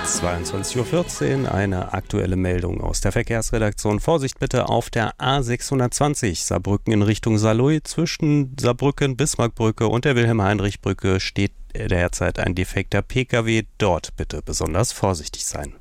22:14 Uhr, eine aktuelle Meldung aus der Verkehrsredaktion. Vorsicht bitte auf der A620 Saarbrücken in Richtung Saarlouis. Zwischen Saarbrücken, Bismarckbrücke und der Wilhelm-Heinrich-Brücke steht derzeit ein defekter Pkw. Dort bitte besonders vorsichtig sein.